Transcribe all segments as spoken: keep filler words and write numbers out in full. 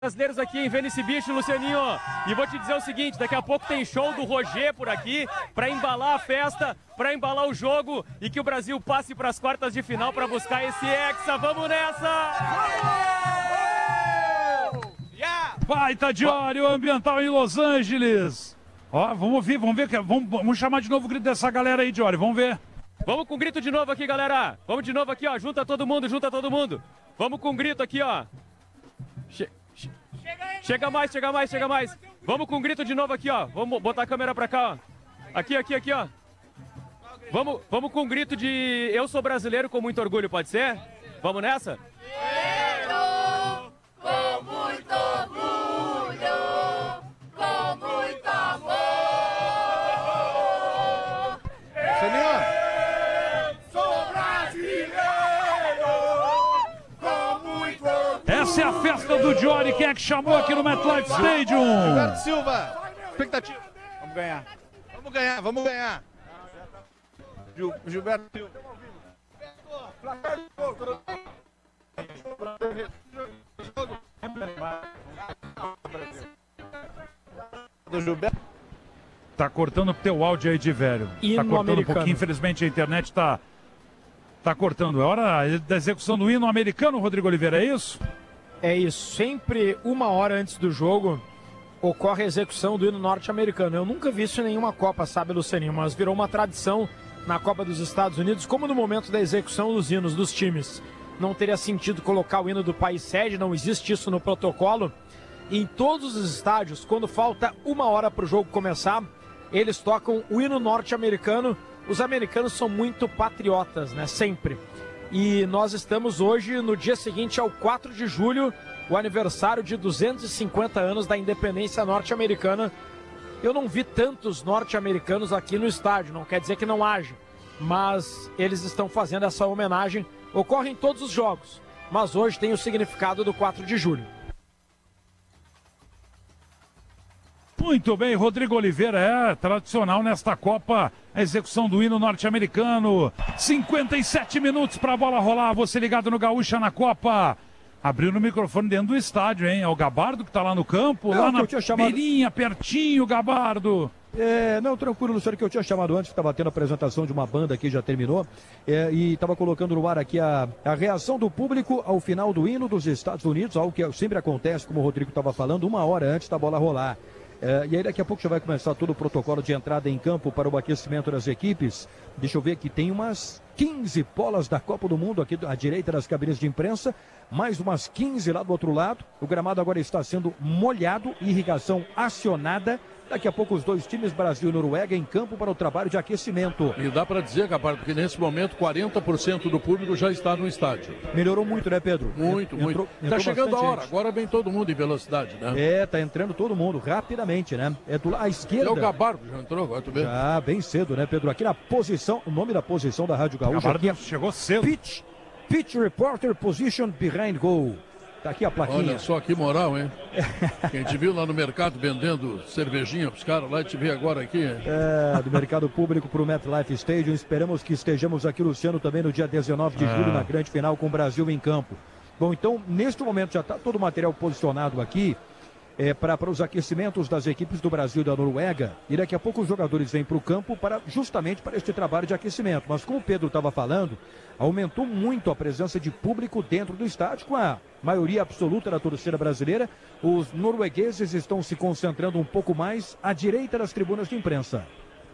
Brasileiros aqui em Venice Beach, Lucianinho. E vou te dizer o seguinte, daqui a pouco tem show do Roger por aqui para embalar a festa, para embalar o jogo e que o Brasil passe para as quartas de final para buscar esse Hexa. Vamos nessa! Baita Diário Ambiental em Los Angeles. Ó, vamos ouvir, vamos ver, vamos, vamos chamar de novo o grito dessa galera aí, Diário, vamos ver. Vamos com o grito de novo aqui, galera. Vamos de novo aqui, ó, junta todo mundo, junta todo mundo. Vamos com o grito aqui, ó. Che Chega mais, chega mais, chega mais. Vamos com o grito de novo aqui, ó. Vamos botar a câmera pra cá, ó. Aqui, aqui, aqui, ó. Vamos, vamos com o grito de eu sou brasileiro com muito orgulho, pode ser? Vamos nessa? Eu, com muito orgulho, com muito amor. Senhor! Sou brasileiro, com muito orgulho. Essa é a festa do Jory, quem é que chamou aqui no MetLife Stadium? Gilberto Silva, expectativa. Vamos ganhar. Vamos ganhar, vamos ganhar. Gil, Gilberto Silva. Do Gilberto. Tá cortando o teu áudio aí de velho. Hino tá cortando americano. um pouquinho, infelizmente a internet tá, tá cortando. É hora da execução do hino americano, Rodrigo Oliveira, é isso? É isso, sempre uma hora antes do jogo ocorre a execução do hino norte-americano. Eu nunca vi isso em nenhuma Copa, sabe, Lucianinho, mas virou uma tradição na Copa dos Estados Unidos, como no momento da execução dos hinos dos times. Não teria sentido colocar o hino do país sede, não existe isso no protocolo. E em todos os estádios, quando falta uma hora para o jogo começar, eles tocam o hino norte-americano. Os americanos são muito patriotas, né? Sempre. E nós estamos hoje no dia seguinte ao quatro de julho, o aniversário de duzentos e cinquenta anos da independência norte-americana. Eu não vi tantos norte-americanos aqui no estádio, não quer dizer que não haja, mas eles estão fazendo essa homenagem. Ocorre em todos os jogos, mas hoje tem o significado do quatro de julho. Muito bem, Rodrigo Oliveira, é tradicional nesta Copa, a execução do hino norte-americano. cinquenta e sete minutos para a bola rolar, você ligado no Gaúcha na Copa. Abriu no microfone dentro do estádio, hein? É o Gabardo que tá lá no campo, Não, lá na que eu tinha chamado- beirinha, pertinho, Gabardo. É, não, tranquilo, Luciano, que eu tinha chamado antes, que estava tendo a apresentação de uma banda aqui, já terminou, é, e estava colocando no ar aqui a, a reação do público ao final do hino dos Estados Unidos, algo que sempre acontece, como o Rodrigo estava falando, uma hora antes da bola rolar. É, e aí daqui a pouco já vai começar todo o protocolo de entrada em campo para o aquecimento das equipes. Deixa eu ver aqui, tem umas quinze bolas da Copa do Mundo aqui à direita das cabines de imprensa, mais umas quinze lá do outro lado. O gramado agora está sendo molhado, irrigação acionada. Daqui a pouco os dois times, Brasil e Noruega, em campo para o trabalho de aquecimento. E dá para dizer, Gabardo, que nesse momento quarenta por cento do público já está no estádio. Melhorou muito, né, Pedro? Muito, Entrou- muito. entrou Está chegando a bastante hora, gente. agora vem todo mundo em velocidade, né? É, tá entrando todo mundo, rapidamente, né? É do lado à esquerda. É o Gabardo, já entrou, agora tu vê. Ah, bem cedo, né, Pedro? Aqui na posição, o nome da posição da Rádio Gaúcha. Gabardo Aqui é chegou cedo. Pitch, pitch Reporter Position Behind Goal. Tá aqui a plaquinha. Olha só que moral, hein? Quem te viu lá no mercado vendendo cervejinha pros caras lá, te vê agora aqui. É, do mercado público para o MetLife Stadium. Esperamos que estejamos aqui, Luciano, também no dia dezenove de julho, Ah. na grande final com o Brasil em campo. Bom, então, neste momento já está todo o material posicionado aqui é, para os aquecimentos das equipes do Brasil e da Noruega. E daqui a pouco os jogadores vêm para o campo para, justamente para este trabalho de aquecimento. Mas como o Pedro estava falando, aumentou muito a presença de público dentro do estádio, com a maioria absoluta da torcida brasileira. Os noruegueses estão se concentrando um pouco mais à direita das tribunas de imprensa.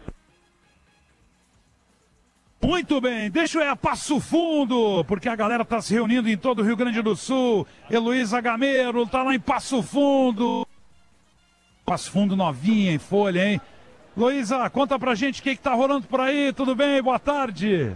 Muito bem, deixa eu ir a Passo Fundo, porque a galera tá se reunindo em todo o Rio Grande do Sul. Heloísa Gameiro tá lá em Passo Fundo. Passo Fundo novinha em folha, hein? Heloísa, conta pra gente o que que tá rolando por aí, tudo bem? Boa tarde.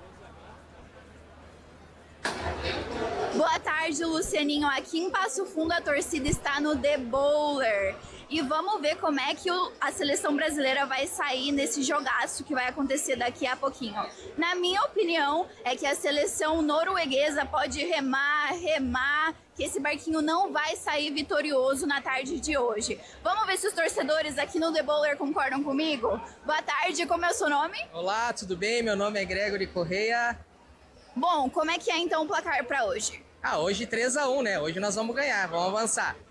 Boa tarde, Lucianinho. Aqui em Passo Fundo a torcida está no The Bowler. E vamos ver como é que o- a seleção brasileira vai sair nesse jogaço que vai acontecer daqui a pouquinho. Na minha opinião, é que a seleção norueguesa pode remar, remar, que esse barquinho não vai sair vitorioso na tarde de hoje. Vamos ver se os torcedores aqui no The Bowler concordam comigo? Boa tarde, como é o seu nome? Olá, tudo bem? Meu nome é Gregory Correia. Bom, como é que é então o placar para hoje? Ah, hoje três a um, né? Hoje nós vamos ganhar, vamos avançar.